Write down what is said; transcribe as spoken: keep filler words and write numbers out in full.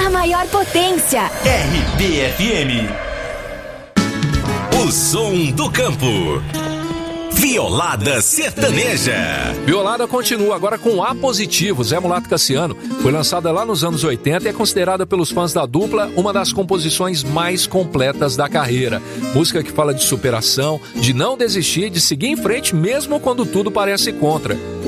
na maior potência. R B F M. O som do campo. Violada Sertaneja. Violada continua agora com A Positivo, Zé Mulato Cassiano. Foi lançada lá nos anos oitenta e é considerada pelos fãs da dupla uma das composições mais completas da carreira. Música que fala de superação, de não desistir, de seguir em frente mesmo quando tudo parece contra.